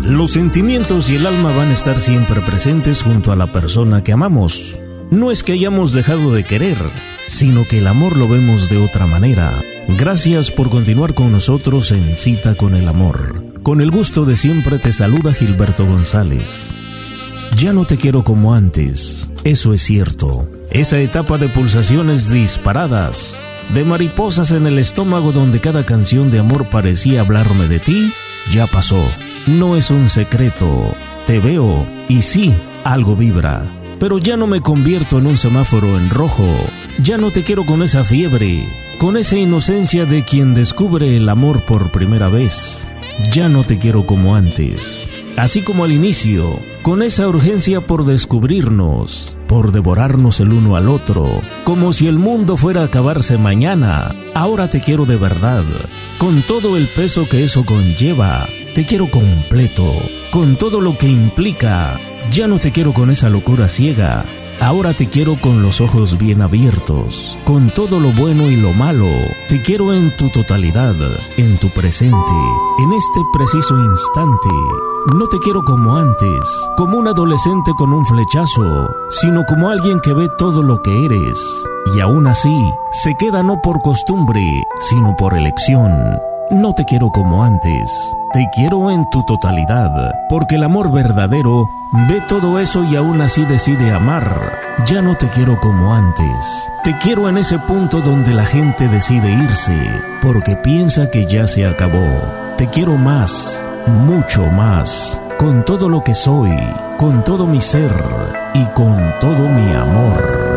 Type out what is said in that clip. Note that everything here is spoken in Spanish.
Los sentimientos y el alma van a estar siempre presentes junto a la persona que amamos. No es que hayamos dejado de querer, sino que el amor lo vemos de otra manera. Gracias por continuar con nosotros en Cita con el Amor. Con el gusto de siempre te saluda Gilberto González. Ya no te quiero como antes, eso es cierto. Esa etapa de pulsaciones disparadas, de mariposas en el estómago donde cada canción de amor parecía hablarme de ti, ya pasó. No es un secreto, te veo y sí, algo vibra. Pero ya no me convierto en un semáforo en rojo. Ya no te quiero con esa fiebre, con esa inocencia de quien descubre el amor por primera vez. Ya no te quiero como antes, así como al inicio, con esa urgencia por descubrirnos, por devorarnos el uno al otro, como si el mundo fuera a acabarse mañana. Ahora te quiero de verdad, con todo el peso que eso conlleva. Te quiero completo, con todo lo que implica. Ya no te quiero con esa locura ciega. Ahora te quiero con los ojos bien abiertos, con todo lo bueno y lo malo. Te quiero en tu totalidad, en tu presente, en este preciso instante. No te quiero como antes, como un adolescente con un flechazo, sino como alguien que ve todo lo que eres. Y aún así, se queda no por costumbre, sino por elección. No te quiero como antes, te quiero en tu totalidad, porque el amor verdadero ve todo eso y aún así decide amar. Ya no te quiero como antes, te quiero en ese punto donde la gente decide irse, porque piensa que ya se acabó. Te quiero más, mucho más, con todo lo que soy, con todo mi ser y con todo mi amor.